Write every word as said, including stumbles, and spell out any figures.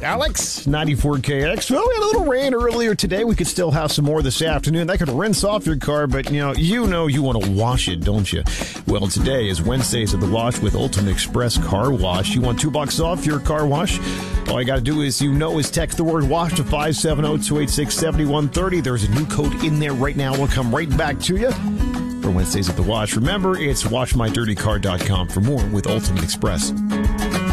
Alex, ninety-four K X. Well, we had a little rain earlier today. We could still have some more this afternoon. That could rinse off your car, but, you know, you know you want to wash it, don't you? Well, today is Wednesdays at the Wash with Ultimate Express Car Wash. You want two bucks off your car wash? All you got to do is, you know, is text the word WASH to five seven zero, two eight six, seven one three zero. There's a new code in there right now. We'll come right back to you for Wednesdays at the Wash. Remember, it's wash my dirty car dot com for more with Ultimate Express.